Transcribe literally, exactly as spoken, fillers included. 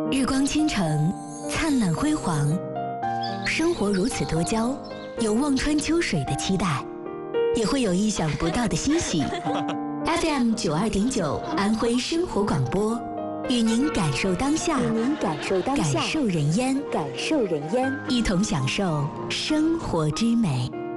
日光倾城，灿烂辉煌，生活如此多娇，有望穿秋水的期待，也会有意想不到的欣喜。F M 九二点九，安徽生活广播，与您感受当下， 与您感受当下， 感受人烟， 感受人烟， 一同享受生活之美。